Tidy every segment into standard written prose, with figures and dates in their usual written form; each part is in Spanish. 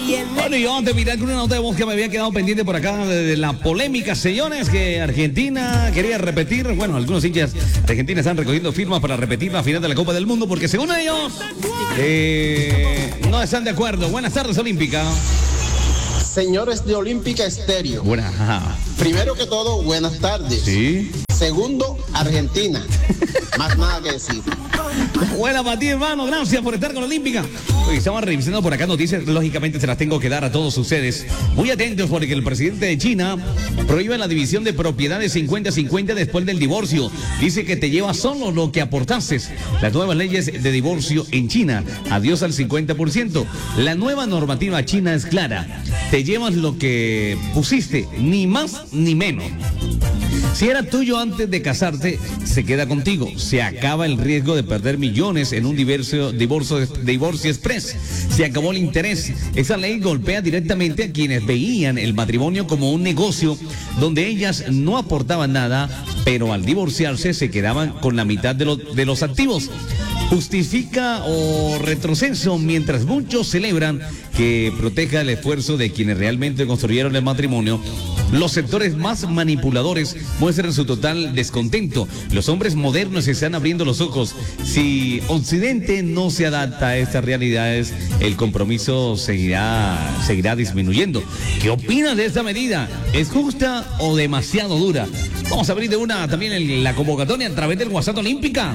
Bueno, y yo antes de mirar con una nota de voz que me había quedado pendiente por acá de la polémica, señores, que Argentina quería repetir. Bueno, algunos hinchas argentinos están recogiendo firmas para repetir la final de la Copa del Mundo porque según ellos no están de acuerdo. Buenas tardes, Olímpica. Señores de Olímpica Estéreo. Buenas. Primero que todo, buenas tardes. Sí. Segundo, Argentina. Más nada que decir. Buena para ti, hermano. Gracias por estar con Olímpica. Hoy estamos revisando por acá noticias. Lógicamente se las tengo que dar a todos ustedes. Muy atentos porque el presidente de China prohíbe la división de propiedades 50-50 después del divorcio. Dice que te llevas solo lo que aportaste. Las nuevas leyes de divorcio en China. Adiós al 50%. La nueva normativa china es clara. Te llevas lo que pusiste, ni más ni menos. Si era tuyo antes de casarte, se queda contigo. Se acaba el riesgo de perder millones en un divorcio express. Se acabó el interés. Esa ley golpea directamente a quienes veían el matrimonio como un negocio donde ellas no aportaban nada, pero al divorciarse se quedaban con la mitad de los activos. Justifica o retroceso mientras muchos celebran que proteja el esfuerzo de quienes realmente construyeron el matrimonio. Los sectores más manipuladores muestran su total descontento. Los hombres modernos se están abriendo los ojos. Si Occidente no se adapta a estas realidades, el compromiso seguirá disminuyendo. ¿Qué opinas de esta medida? ¿Es justa o demasiado dura? Vamos a abrir de una también la convocatoria a través del WhatsApp Olímpica.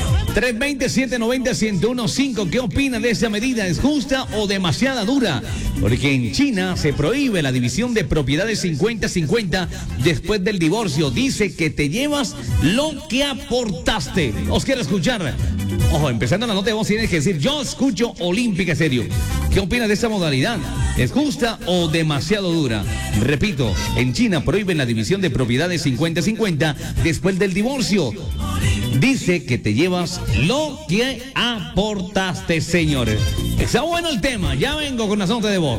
320-790-1015. ¿Qué opinan de esta medida? ¿Es justa o demasiada dura? Porque en China se prohíbe la división de propiedades 50-50 después del divorcio. Dice que te llevas lo que aportaste. Os quiero escuchar. Ojo, empezando la nota de voz tienes que decir: yo escucho Olímpica Serio. ¿Qué opinas de esta modalidad? ¿Es justa o demasiado dura? Repito, en China prohíben la división de propiedades 50-50 después del divorcio. Dice que te llevas lo que aportaste, señores. Está bueno el tema. Ya vengo con la nota de voz.